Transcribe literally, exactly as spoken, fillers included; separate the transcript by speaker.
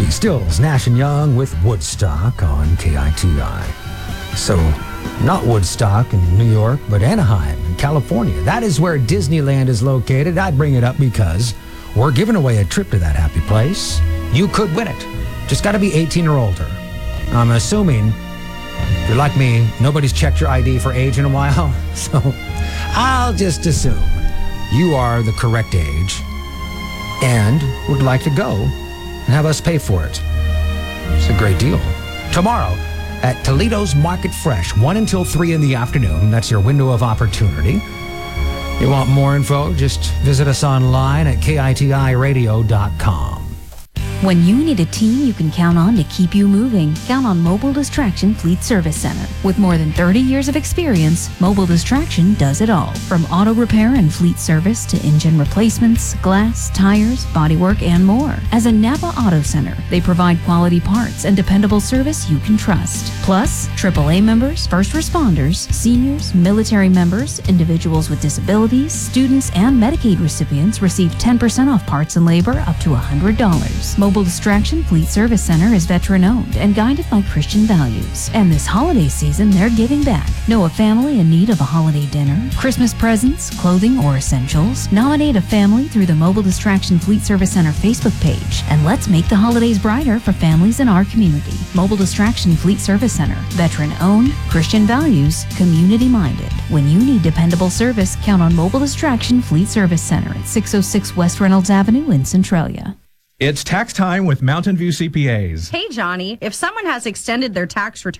Speaker 1: Howdy, Stills, Nash and Young with Woodstock on K I T I. So, not Woodstock in New York, but Anaheim in California. That is where Disneyland is located. I bring it up because we're giving away a trip to that happy place. You could win it. Just got to be eighteen or older. I'm assuming, if you're like me, nobody's checked your I D for age in a while, so I'll just assume you are the correct age and would like to go and have us pay for it. It's a great deal. Tomorrow at Toledo's Market Fresh, one until three in the afternoon. That's your window of opportunity. You want more info? Just visit us online at K I T I radio dot com.
Speaker 2: When you need a team you can count on to keep you moving, count on Mobile Distraction Fleet Service Center. With more than thirty years of experience, Mobile Distraction does it all. From auto repair and fleet service to engine replacements, glass, tires, bodywork, and more. As a Napa Auto Center, they provide quality parts and dependable service you can trust. Plus, triple A members, first responders, seniors, military members, individuals with disabilities, students, and Medicaid recipients receive ten percent off parts and labor up to one hundred dollars. Mobile Distraction Fleet Service Center is veteran-owned and guided by Christian values. And this holiday season, they're giving back. Know a family in need of a holiday dinner, Christmas presents, clothing, or essentials? Nominate a family through the Mobile Distraction Fleet Service Center Facebook page, and let's make the holidays brighter for families in our community. Mobile Distraction Fleet Service Center. Veteran-owned, Christian values, community-minded. When you need dependable service, count on Mobile Distraction Fleet Service Center at six oh six West Reynolds Avenue in Centralia.
Speaker 3: It's tax time with Mountain View C P As.
Speaker 4: Hey, Johnny, if someone has extended their tax return